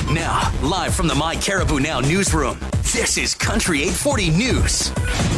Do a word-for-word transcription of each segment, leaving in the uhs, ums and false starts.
Now, live from the My Caribou Now newsroom, this is Country eight forty News.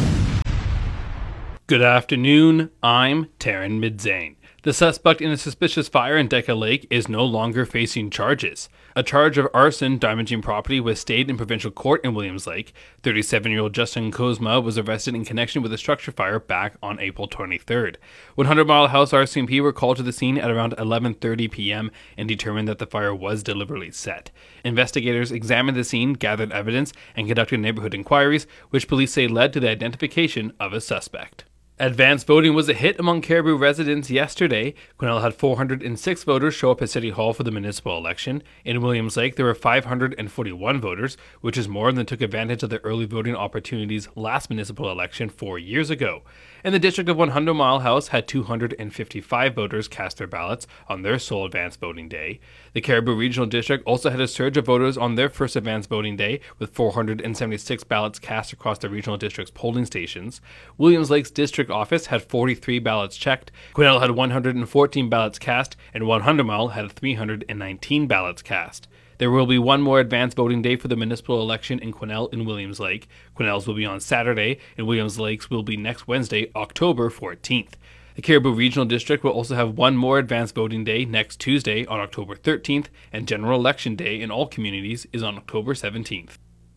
Good afternoon, I'm Taryn Midzane. The suspect in a suspicious fire in Deca Lake is no longer facing charges. A charge of arson damaging property was stayed in provincial court in Williams Lake. thirty-seven-year-old Justin Kozma was arrested in connection with a structure fire back on April twenty-third. one hundred Mile House R C M P were called to the scene at around eleven thirty p.m. and determined that the fire was deliberately set. Investigators examined the scene, gathered evidence, and conducted neighborhood inquiries, which police say led to the identification of a suspect. Advanced voting was a hit among Caribou residents yesterday. Quesnel had four hundred six voters show up at City Hall for the municipal election. In Williams Lake, there were five hundred forty-one voters, which is more than took advantage of the early voting opportunities last municipal election four years ago. And the district of one hundred Mile House had two hundred fifty-five voters cast their ballots on their sole advanced voting day. The Caribou Regional District also had a surge of voters on their first advanced voting day, with four hundred seventy-six ballots cast across the regional district's polling stations. Williams Lake's district office had forty-three ballots checked. Quesnel had one hundred fourteen ballots cast, and one hundred Mile had three hundred nineteen ballots cast. There will be one more advanced voting day for the municipal election in Quesnel and Williams Lake. Quesnel's will be on Saturday, and Williams Lake's will be next Wednesday, October fourteenth. The Caribou Regional District will also have one more advanced voting day next Tuesday on October thirteenth, and General Election Day in all communities is on October seventeenth.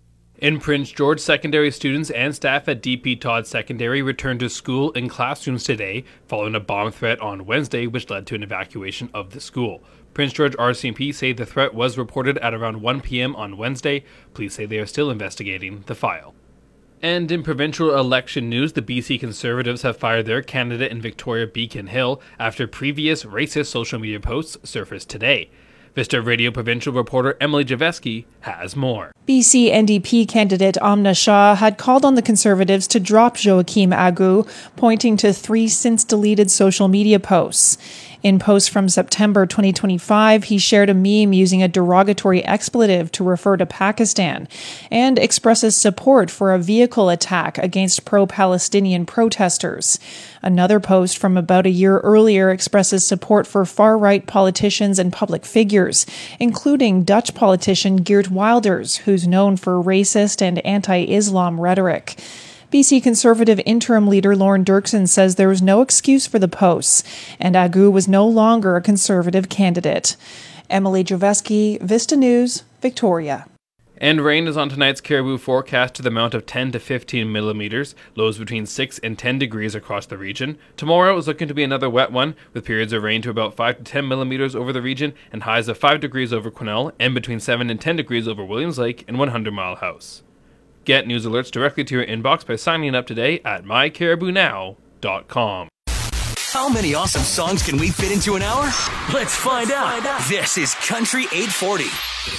In Prince George, secondary students and staff at D P Todd Secondary returned to school in classrooms today following a bomb threat on Wednesday, which led to an evacuation of the school. Prince George R C M P say the threat was reported at around one p.m. on Wednesday. Police say they are still investigating the file. And in provincial election news, the B C Conservatives have fired their candidate in Victoria Beacon Hill after previous racist social media posts surfaced today. Vista Radio provincial reporter Emily Javeski has more. B C N D P candidate Amna Shah had called on the Conservatives to drop Joachim Agu, pointing to three since-deleted social media posts. In posts from September twenty twenty-five, he shared a meme using a derogatory expletive to refer to Pakistan and expresses support for a vehicle attack against pro-Palestinian protesters. Another post from about a year earlier expresses support for far-right politicians and public figures, including Dutch politician Geert Wilders, who's known for racist and anti-Islam rhetoric. B C Conservative interim leader Lauren Dirksen says there was no excuse for the posts, and Agu was no longer a Conservative candidate. Emily Javeski, Vista News, Victoria. And rain is on tonight's Caribou forecast to the amount of ten to fifteen millimeters, lows between six and ten degrees across the region. Tomorrow is looking to be another wet one, with periods of rain to about five to ten millimeters over the region and highs of five degrees over Quesnel and between seven and ten degrees over Williams Lake and one hundred Mile House. Get news alerts directly to your inbox by signing up today at my caribou now dot com. How many awesome songs can we fit into an hour? Let's find out. This is Country eight forty.